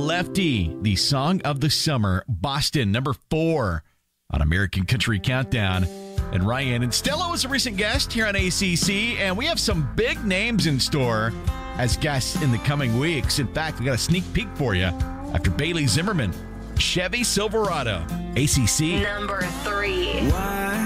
Lefty, the song of the summer, Boston, number 4 on American Country Countdown. And Ryan and Stella was a recent guest here on ACC, and we have some big names in store as guests in the coming weeks. In fact, we got a sneak peek for you after Bailey Zimmerman, Chevy Silverado, ACC. Number 3. Why